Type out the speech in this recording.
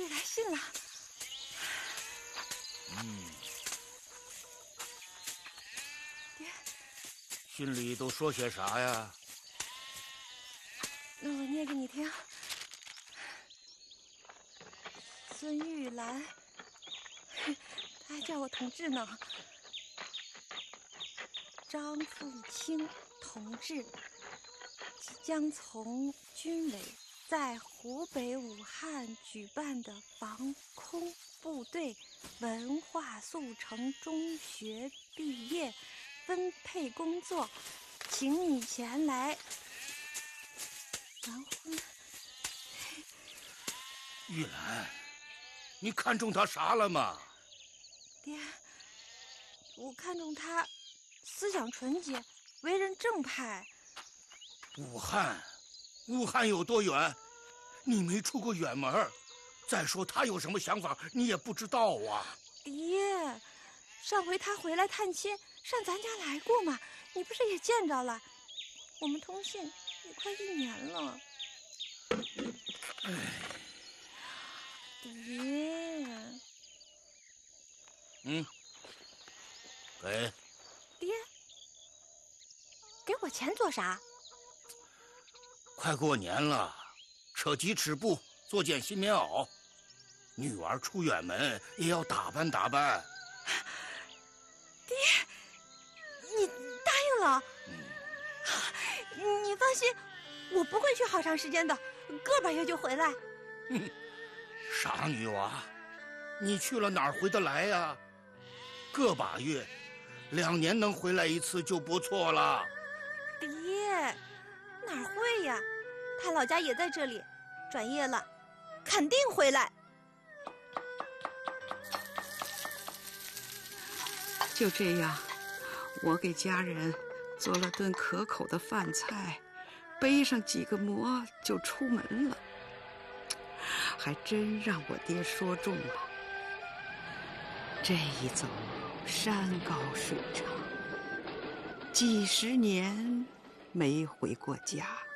爹来信了。爹， 信里都说些啥呀？ 那我念给你听。孙玉兰，他还叫我同志呢。张富清同志即将从军委在湖北武汉举办的防空部队文化速成中学毕业分配工作，请你前来完婚。 玉兰，你看中他啥了吗？ 爹，我看中他思想纯洁，为人正派。 武汉有多远？你没出过远门。再说他有什么想法，你也不知道啊。 爹，上回他回来探亲，上咱家来过嘛，你不是也见着了？我们通信也快1年了。爹， 给。 爹，给我钱做啥？ 快过年了，扯几尺布，做件新棉袄。女儿出远门也要打扮打扮。 爹，你答应了？你放心，我不会去好长时间的，个把月就回来。 傻女娃，你去了哪儿回得来呀？个把月，2年能回来一次就不错了。 爹，哪儿会呀？他老家也在这里，转业了，肯定回来。 就这样，我给家人做了顿可口的饭菜，背上几个馍就出门了。还真让我爹说中了。这一走，山高水长，几10年没回过家。